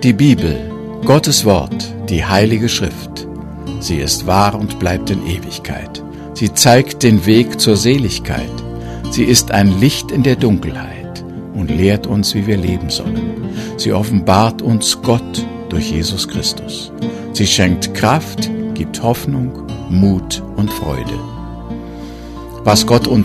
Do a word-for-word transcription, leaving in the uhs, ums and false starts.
Die Bibel, Gottes Wort, die Heilige Schrift. Sie ist wahr und bleibt in Ewigkeit. Sie zeigt den Weg zur Seligkeit. Sie ist ein Licht in der Dunkelheit und lehrt uns, wie wir leben sollen. Sie offenbart uns Gott durch Jesus Christus. Sie schenkt Kraft, gibt Hoffnung, Mut und Freude. Was Gott uns